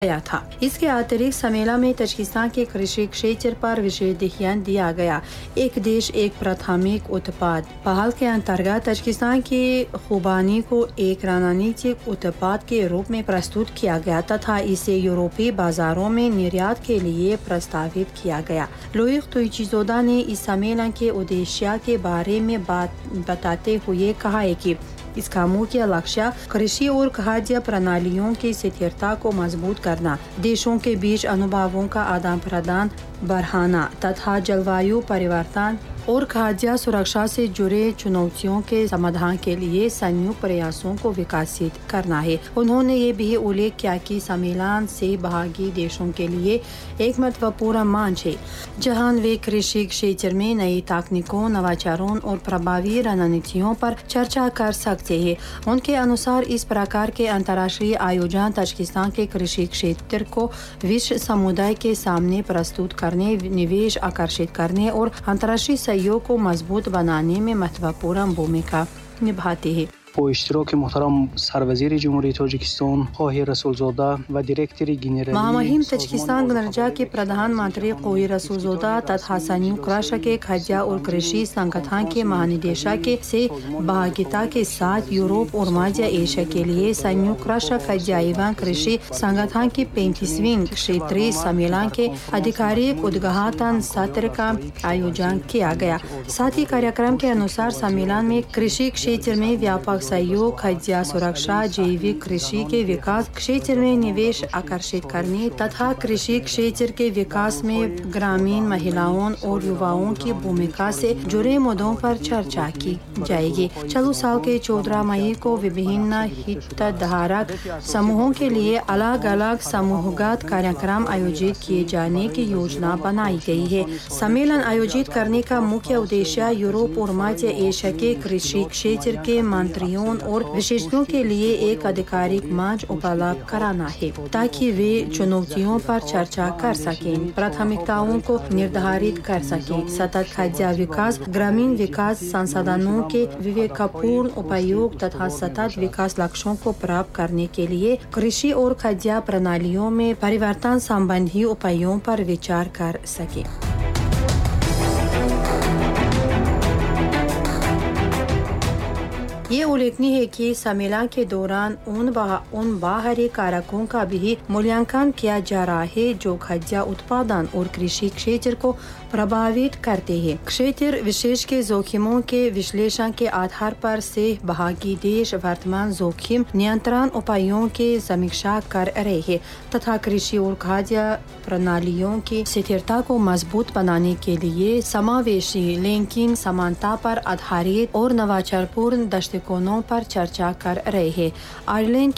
गया था। इसके अतिरिक्त सम्मेलन में तजाकिस्तान के कृषि क्षेत्र पर विशेष ध्यान दिया गया। एक देश एक प्राथमिक उत्पाद पहल के अंतर्गत तजाकिस्तान की खुबानी को एक रणनीतिक उत्पाद के रूप में प्रस्तुत किया गया तथा इसे यूरोपीय बाजारों में निर्यात के लिए प्रस्तावित किया गया। लोइक तुइचीजोदा ने इस सम्मेलन के उद्देश्य के बारे में बताते हुए कहा है कि इसका मुख्य लक्ष्य कृषि और खाद्य प्रणालियों की स्थिरता को मजबूत करना, देशों के बीच अनुभवों का आदान प्रदान बढ़ाना तथा जलवायु परिवर्तन और खाद्य सुरक्षा से जुड़े चुनौतियों के समाधान के लिए संयुक्त प्रयासों को विकसित करना है। उन्होंने ये भी उल्लेख किया कि सम्मेलन से भागी देशों के लिए एक महत्वपूर्ण मंच है जहां वे कृषि क्षेत्र में नई तकनीकों, नवाचारों और प्रभावी रणनीतियों पर चर्चा कर सकते हैं। उनके अनुसार इस प्रकार के अंतर्राष्ट्रीय आयोजन तजाकिस्तान के कृषि क्षेत्र को विश्व समुदाय के सामने प्रस्तुत करने, निवेश आकर्षित करने और अंतर्राष्ट्रीय सहयोग को मजबूत बनाने में महत्वपूर्ण भूमिका निभाते हैं। با اشتراک محترم سروزیر جمهوری تاجیکستان قوی رسولزاده و دیرکتر جنرالی महामहिम तजाकिस्तान गणराज्य के प्रधानमंत्री कोई रसूलजोदा तथा संयुक्त राष्ट्र के खाद्य और कृषि संगठन के महानिदेशक से भागीदारी के साथ यूरोप और मध्य एशिया के लिए संयुक्त राष्ट्र खाद्य एवं कृषि संगठन की 35वीं क्षेत्रीय सम्मेलन के आधिकारिक उद्घाटन सत्र का आयोजन किया गया। साथ ही कार्यक्रम के अनुसार सम्मेलन में कृषि क्षेत्र में व्यापक सहयोग, खाद्य सुरक्षा, जैविक कृषि के विकास क्षेत्र में निवेश आकर्षित करने तथा कृषि क्षेत्र के विकास में ग्रामीण महिलाओं और युवाओं की भूमिका से जुड़े मुद्दों पर चर्चा की जाएगी। चालू साल के 14 मई को विभिन्न हितधारक समूहों के लिए अलग अलग समूहगत कार्यक्रम आयोजित किए जाने की योजना बनाई गई है। सम्मेलन आयोजित करने का मुख्य उद्देश्य यूरोप और मध्य एशिया के कृषि क्षेत्र के मंत्रियों और विशेषज्ञों के लिए एक आधिकारिक मंच उपलब्ध कराना है ताकि वे चुनौतियों पर चर्चा कर सकें, प्राथमिकताओं को निर्धारित कर सकें, सतत खाद्य विकास, ग्रामीण विकास, संसाधनों के विवेकपूर्ण उपयोग तथा सतत विकास लक्ष्यों को प्राप्त करने के लिए कृषि और खाद्य प्रणालियों में परिवर्तन संबंधी उपायों पर विचार कर सकें। ये उल्लेखनीय है कि सम्मेलन के दौरान उन बाहरी कारकों का भी मूल्यांकन किया जा रहा है जो खाद्य उत्पादन और कृषि क्षेत्र को प्रभावित करते हैं। क्षेत्र विशेष के जोखिमों के विश्लेषण के आधार पर से भागी देश वर्तमान जोखिम नियंत्रण उपायों की समीक्षा कर रहे हैं तथा कृषि और खाद्य प्रणालियों की स्थिरता को मजबूत बनाने के लिए समावेशी, लिंकिंग, समानता पर आधारित और नवाचारपूर्ण दृष्टिकोणों पर चर्चा कर रहे हैं। आयरलैंड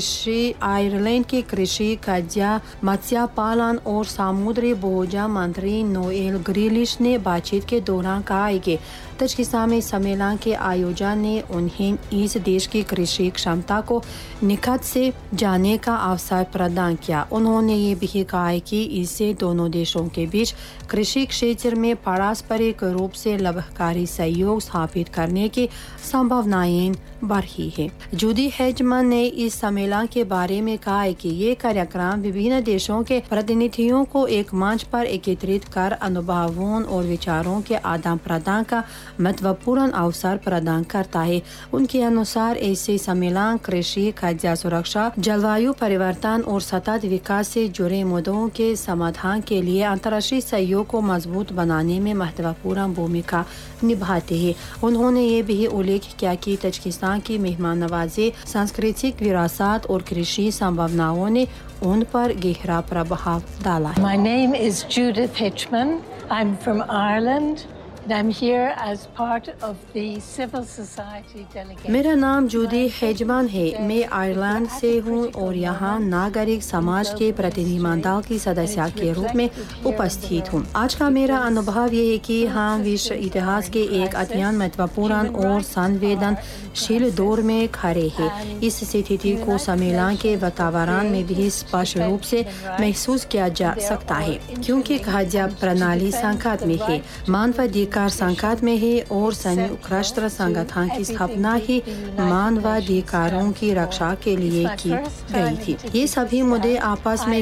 की कृषि, खाद्य, मत्स्य पालन और समुद्री भोजन मंत्री नोएल ग्रिलिश ने बातचीत के दौरान कहा है कि तजाकिस्तान में सम्मेलन के आयोजन ने उन्हें इस देश की कृषि क्षमता को निकट से जानने का अवसर प्रदान किया। उन्होंने ये भी कहा है कि इससे दोनों देशों के बीच कृषि क्षेत्र में पारस्परिक रूप से लाभकारी सहयोग स्थापित करने की संभावनाएं बढ़ी है। जूडी हेजमन ने इस सम्मेलन के बारे में कहा है कि ये कार्यक्रम विभिन्न देशों के प्रतिनिधियों को एक मंच पर एकत्रित कर अनुभवों और विचारों के आदान प्रदान का महत्वपूर्ण अवसर प्रदान करता है। उनके अनुसार ऐसे सम्मेलन कृषि, खाद्य सुरक्षा, जलवायु परिवर्तन और सतत विकास से जुड़े मुद्दों के समाधान के लिए अंतर्राष्ट्रीय सहयोग को मजबूत बनाने में महत्वपूर्ण भूमिका निभाते हैं। उन्होंने ये भी उल्लेख किया कि तजाकिस्तान की मेहमान नवाजी, सांस्कृतिक विरासत और कृषि संभावनाओं ने उन पर गहरा प्रभाव डाला है। My name is Judith Hitchman. I'm from Ireland. I'm here as part of the civil society delegation. मेरा नाम जूडी हेजमन है। मैं आयरलैंड से हूँ और यहाँ नागरिक समाज के प्रतिनिधिमंडल की सदस्य के रूप में उपस्थित हूँ। आज का मेरा अनुभव ये है कि हम विश्व इतिहास के एक अत्यंत महत्वपूर्ण और संवेदनशील दौर में खड़े हैं। इस स्थिति को सम्मेलन के वातावरण में भी स्पष्ट रूप से महसूस किया जा सकता है क्योंकि खाद्य प्रणाली संकट में है। मानवाधिकार अधिकार संकट में है और संयुक्त राष्ट्र संगठन की स्थापना ही मानवाधिकारों की रक्षा के लिए की गई थी। ये सभी मुद्दे आपस में